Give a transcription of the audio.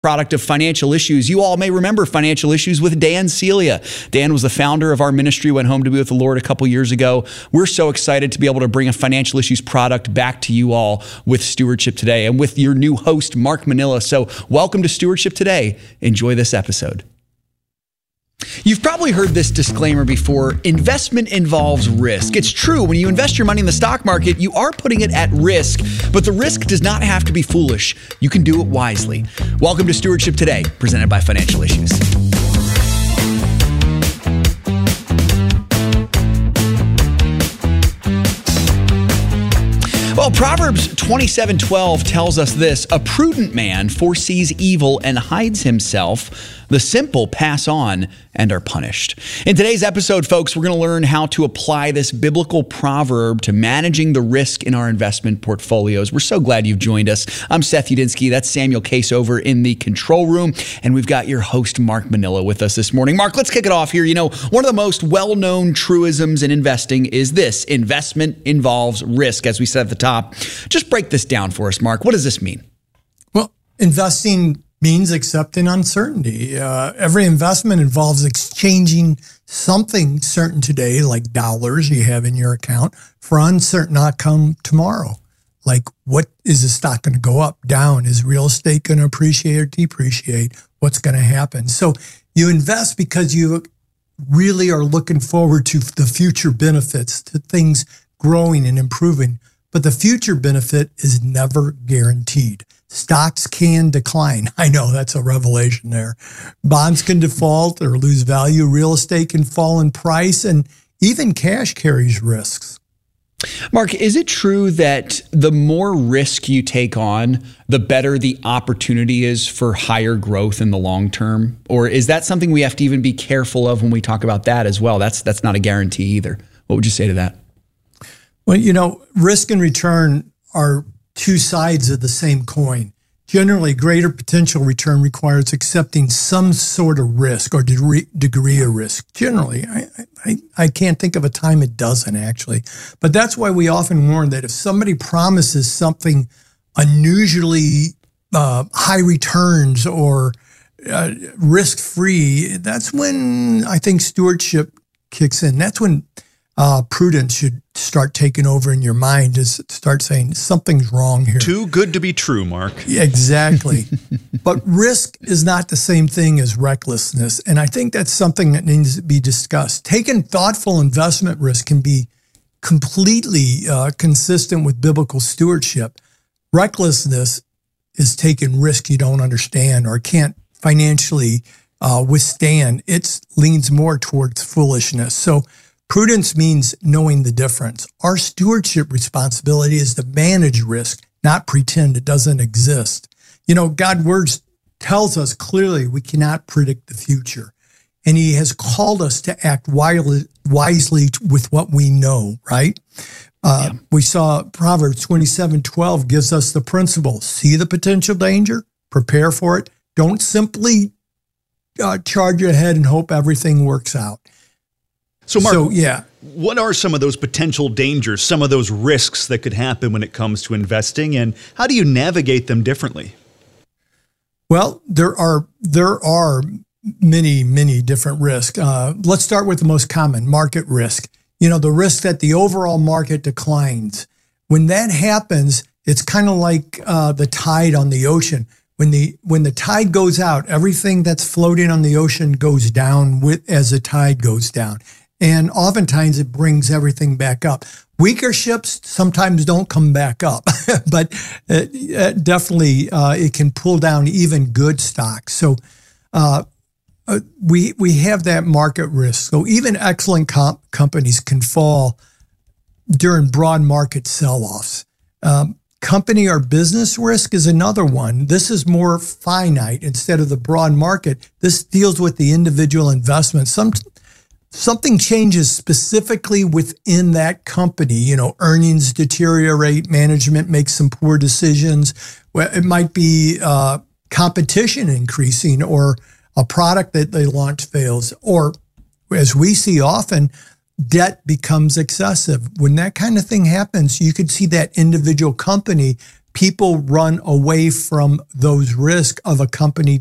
Product of Financial Issues. You all may remember Financial Issues with Dan Celia. Dan was the founder of our ministry, went home to be with the Lord a couple years ago. We're so excited to be able to bring a Financial Issues product back to you all with Stewardship Today and with your new host, Mark Manila. So welcome to Stewardship Today. Enjoy this episode. You've probably heard this disclaimer before. Investment involves risk. It's true. When you invest your money in the stock market, you are putting it at risk, but the risk does not have to be foolish. You can do it wisely. Welcome to Stewardship Today, presented by Financial Issues. Well, Proverbs 27:12 tells us this: a prudent man foresees evil and hides himself. The simple pass on and are punished. In today's episode, folks, we're going to learn how to apply this biblical proverb to managing the risk in our investment portfolios. We're so glad you've joined us. I'm Seth Udinsky. That's Samuel Case over in the control room. And we've got your host, Mark Manila, with us this morning. Mark, let's kick it off here. You know, one of the most well-known truisms in investing is this: investment involves risk, as we said at the top. Just break this down for us, Mark. What does this mean? Well, investing means accepting uncertainty. Every investment involves exchanging something certain today, like dollars you have in your account, for uncertain outcome tomorrow. Like, what is the stock going to go up, down? Is real estate going to appreciate or depreciate? What's going to happen? So you invest because you really are looking forward to the future benefits, to things growing and improving. But the future benefit is never guaranteed. Stocks can decline. I know that's a revelation there. Bonds can default or lose value. Real estate can fall in price, and even cash carries risks. Mark, is it true that the more risk you take on, the better the opportunity is for higher growth in the long term? Or is that something we have to even be careful of when we talk about that as well? That's not a guarantee either. What would you say to that? Well, you know, risk and return are two sides of the same coin. Generally, greater potential return requires accepting some sort of risk or degree of risk. Generally, I can't think of a time it doesn't, actually. But that's why we often warn that if somebody promises something unusually high returns or risk-free, that's when I think stewardship kicks in. That's when prudence should start taking over in your mind, is start saying something's wrong here. Too good to be true, Mark. Yeah, exactly. But risk is not the same thing as recklessness. And I think that's something that needs to be discussed. Taking thoughtful investment risk can be completely consistent with biblical stewardship. Recklessness is taking risk you don't understand or can't financially withstand. It leans more towards foolishness. So prudence means knowing the difference. Our stewardship responsibility is to manage risk, not pretend it doesn't exist. You know, God's words tells us clearly we cannot predict the future. And he has called us to act wisely with what we know, right? We saw Proverbs 27:12 gives us the principle: see the potential danger, prepare for it. Don't simply charge ahead and hope everything works out. So, Mark, what are some of those potential dangers, some of those risks that could happen when it comes to investing, and how do you navigate them differently? Well, there are many different risks. Let's start with the most common, market risk. You know, the risk that the overall market declines. When that happens, it's kind of like the tide on the ocean. When the tide goes out, everything that's floating on the ocean goes down as the tide goes down. And oftentimes it brings everything back up. Weaker ships sometimes don't come back up, but definitely it can pull down even good stocks. So we have that market risk. So even excellent companies can fall during broad market sell-offs. Company or business risk is another one. This is more finite instead of the broad market. This deals with the individual investment. Something changes specifically within that company. You know, earnings deteriorate, management makes some poor decisions. Well, it might be competition increasing, or a product that they launch fails, or, as we see often, debt becomes excessive. When that kind of thing happens, you could see that individual company people run away from those risks of a company